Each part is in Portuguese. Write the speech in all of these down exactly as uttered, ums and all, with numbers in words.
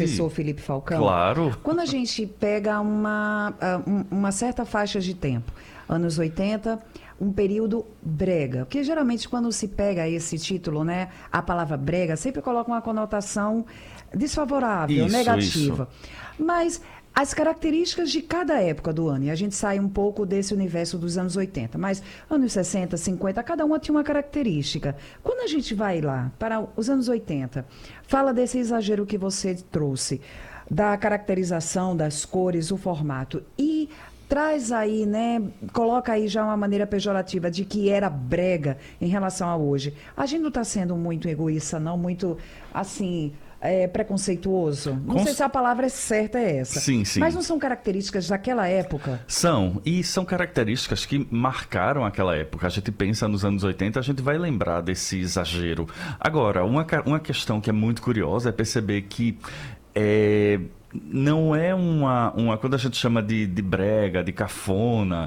professor Felipe Falcão. Claro. Quando a gente pega uma, ah, um- uma certa faixa de tempo, anos oitenta, um período brega, porque geralmente quando se pega esse título, né, a palavra brega sempre coloca uma conotação desfavorável, Isso, negativa. Mas as características de cada época do ano, e a gente sai um pouco desse universo dos anos oitenta, mas anos sessenta, cinquenta, cada uma tinha uma característica. Quando a gente vai lá para os anos oitenta, fala desse exagero que você trouxe, da caracterização das cores, o formato, e traz aí, né, coloca aí já uma maneira pejorativa de que era brega em relação a hoje. A gente não está sendo muito egoísta, não, muito, assim, é, preconceituoso. Não Com sei c- se a palavra certa é essa. Sim, sim. Mas não são características daquela época? São, e são características que marcaram aquela época. A gente pensa nos anos oitenta, a gente vai lembrar desse exagero. Agora, uma, ca- uma questão que é muito curiosa é perceber que é, não é uma, uma. Quando a gente chama de, de brega, de cafona,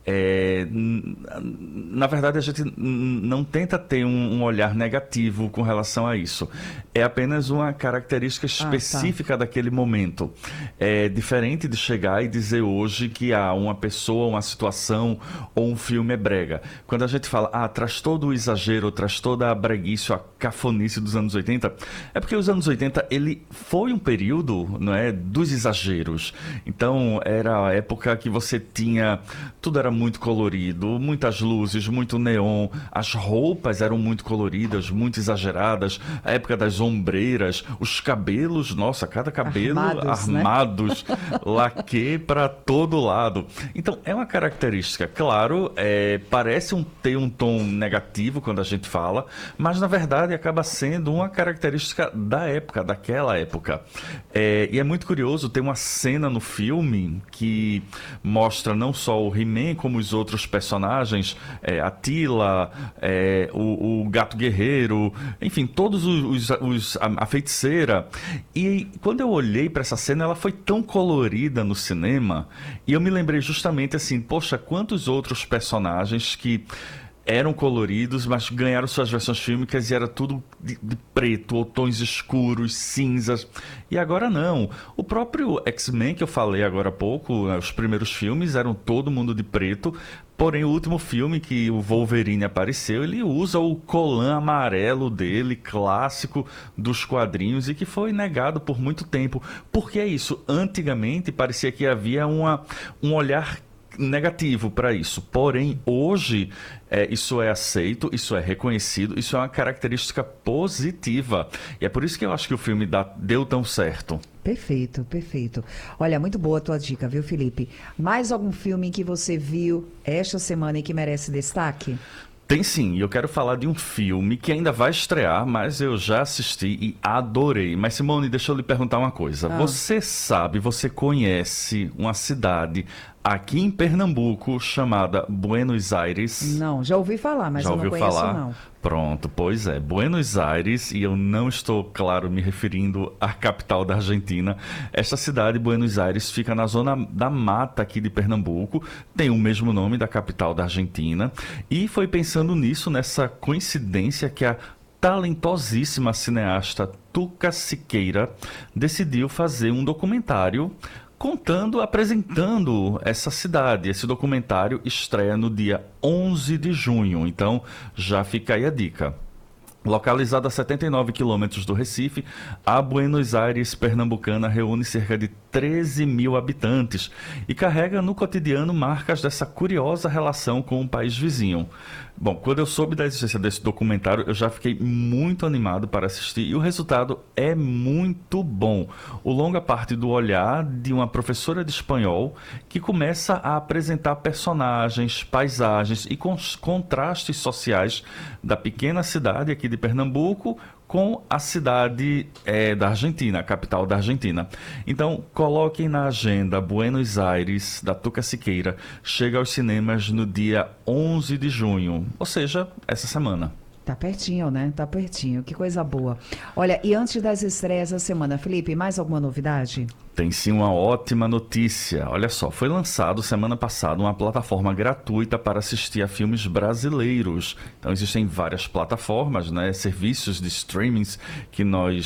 é, n- na verdade a gente n- não tenta ter um, um olhar negativo com relação a isso. É apenas uma característica tá. específica daquele momento. É diferente de chegar e dizer hoje que há uma pessoa, uma situação ou um filme é brega. Quando a gente fala, ah, traz todo o exagero, traz toda a breguice, a cafonice dos anos oitenta, é porque os anos oitenta, ele foi um período, não é, dos exageros. Então, era a época que você tinha, tudo era muito colorido, muitas luzes, muito neon, as roupas eram muito coloridas, muito exageradas, a época das ombreiras, os cabelos, nossa, cada cabelo Armados, né? armados, laque para todo lado. Então, é uma característica, claro, é, parece um, ter um tom negativo quando a gente fala, mas na verdade acaba sendo uma característica da época, daquela época. É, e é muito curioso, tem uma cena no filme que mostra não só o He-Man, como os outros personagens, é, Attila, é, o, o Gato Guerreiro, enfim, todos os, os- os- a, a feiticeira. E quando eu olhei para essa cena, ela foi tão colorida no cinema, e eu me lembrei justamente assim, poxa, quantos outros personagens que eram coloridos, mas ganharam suas versões fílmicas e era tudo de, de preto, ou tons escuros, cinzas. E agora não. O próprio X-Men, que eu falei agora há pouco, né, os primeiros filmes eram todo mundo de preto, porém o último filme que o Wolverine apareceu, ele usa o colã amarelo dele, clássico dos quadrinhos, e que foi negado por muito tempo. Porque é isso, antigamente parecia que havia uma, um olhar negativo para isso. Porém, hoje, é, isso é aceito, isso é reconhecido, isso é uma característica positiva. E é por isso que eu acho que o filme dá- deu tão certo. Perfeito, perfeito. Olha, muito boa a tua dica, viu, Felipe? Mais algum filme que você viu esta semana e que merece destaque? Tem sim, e eu quero falar de um filme que ainda vai estrear, mas eu já assisti e adorei. Mas Simone, deixa eu lhe perguntar uma coisa. Ah. Você sabe, você conhece uma cidade aqui em Pernambuco chamada Buenos Aires? Não, já ouvi falar, mas Já eu não ouviu conheço, falar? não. Pronto, pois é, Buenos Aires, e eu não estou, claro, me referindo à capital da Argentina. Esta cidade, Buenos Aires, fica na zona da mata aqui de Pernambuco, tem o mesmo nome da capital da Argentina, e foi pensando nisso, nessa coincidência, que a talentosíssima cineasta Tuca Siqueira decidiu fazer um documentário contando, apresentando essa cidade. Esse documentário estreia no dia onze de junho, então já fica aí a dica. Localizada a setenta e nove quilômetros do Recife, a Buenos Aires pernambucana reúne cerca de treze mil habitantes e carrega no cotidiano marcas dessa curiosa relação com o país vizinho. Bom, quando eu soube da existência desse documentário, eu já fiquei muito animado para assistir e o resultado é muito bom. O longa parte do olhar de uma professora de espanhol que começa a apresentar personagens, paisagens e cons- contrastes sociais da pequena cidade aqui de Pernambuco com a cidade eh, da Argentina, a capital da Argentina. Então, coloquem na agenda Buenos Aires, da Tuca Siqueira, chega aos cinemas no dia onze de junho, ou seja, essa semana. Tá pertinho, né? Tá pertinho. Que coisa boa. Olha, e antes das estreias da semana, Felipe, mais alguma novidade? Tem sim uma ótima notícia. Olha só, foi lançado semana passada uma plataforma gratuita para assistir a filmes brasileiros. Então existem várias plataformas, né, serviços de streamings que nós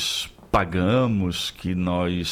pagamos, que nós